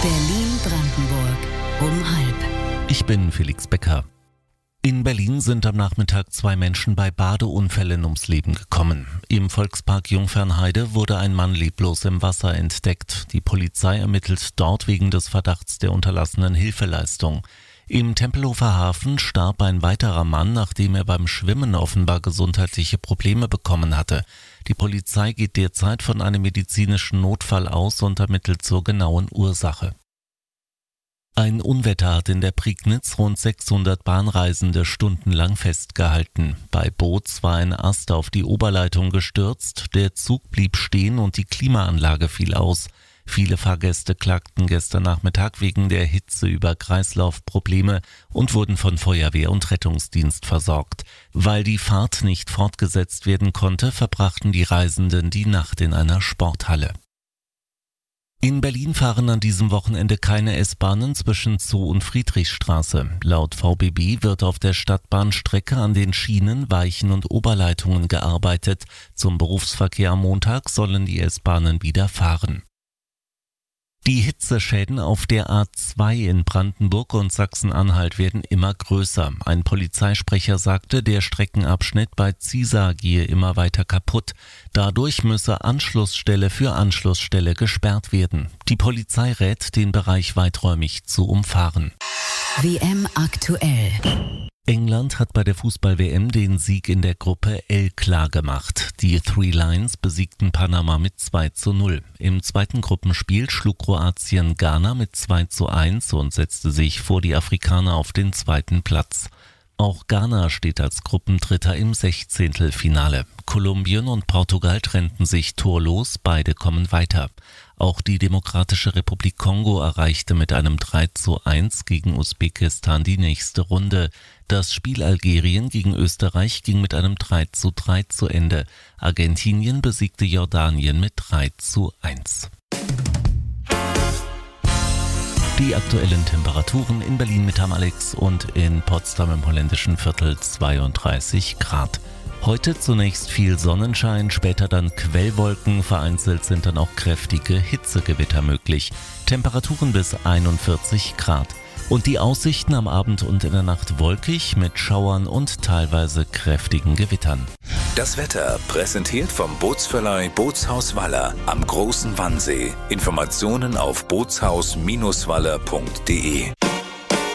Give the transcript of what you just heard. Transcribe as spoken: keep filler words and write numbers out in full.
Berlin-Brandenburg um halb. Ich bin Felix Becker. In Berlin sind am Nachmittag zwei Menschen bei Badeunfällen ums Leben gekommen. Im Volkspark Jungfernheide wurde ein Mann leblos im Wasser entdeckt. Die Polizei ermittelt dort wegen des Verdachts der unterlassenen Hilfeleistung. Im Tempelhofer Hafen starb ein weiterer Mann, nachdem er beim Schwimmen offenbar gesundheitliche Probleme bekommen hatte. Die Polizei geht derzeit von einem medizinischen Notfall aus und ermittelt zur genauen Ursache. Ein Unwetter hat in der Prignitz rund sechshundert Bahnreisende stundenlang festgehalten. Bei Boz war ein Ast auf die Oberleitung gestürzt, der Zug blieb stehen und die Klimaanlage fiel aus. Viele Fahrgäste klagten gestern Nachmittag wegen der Hitze über Kreislaufprobleme und wurden von Feuerwehr und Rettungsdienst versorgt. Weil die Fahrt nicht fortgesetzt werden konnte, verbrachten die Reisenden die Nacht in einer Sporthalle. In Berlin fahren an diesem Wochenende keine S-Bahnen zwischen Zoo und Friedrichstraße. Laut V B B wird auf der Stadtbahnstrecke an den Schienen, Weichen und Oberleitungen gearbeitet. Zum Berufsverkehr am Montag sollen die S-Bahnen wieder fahren. Die Hitzeschäden auf der A zwei in Brandenburg und Sachsen-Anhalt werden immer größer. Ein Polizeisprecher sagte, der Streckenabschnitt bei Ziesar gehe immer weiter kaputt. Dadurch müsse Anschlussstelle für Anschlussstelle gesperrt werden. Die Polizei rät, den Bereich weiträumig zu umfahren. W M aktuell. England hat bei der Fußball-W M den Sieg in der Gruppe L klar gemacht. Die Three Lions besiegten Panama mit zwei zu null. Im zweiten Gruppenspiel schlug Kroatien Ghana mit zwei zu eins und setzte sich vor die Afrikaner auf den zweiten Platz. Auch Ghana steht als Gruppendritter im Sechzehntelfinale. Kolumbien und Portugal trennten sich torlos, beide kommen weiter. Auch die Demokratische Republik Kongo erreichte mit einem drei zu eins gegen Usbekistan die nächste Runde. Das Spiel Algerien gegen Österreich ging mit einem drei zu drei zu Ende. Argentinien besiegte Jordanien mit drei zu eins. Die aktuellen Temperaturen in Berlin mit Ham Alex und in Potsdam im holländischen Viertel zweiunddreißig Grad. Heute zunächst viel Sonnenschein, später dann Quellwolken, vereinzelt sind dann auch kräftige Hitzegewitter möglich. Temperaturen bis einundvierzig Grad. Und die Aussichten am Abend und in der Nacht wolkig mit Schauern und teilweise kräftigen Gewittern. Das Wetter präsentiert vom Bootsverleih Bootshaus Waller am Großen Wannsee. Informationen auf bootshaus Bindestrich waller punkt de.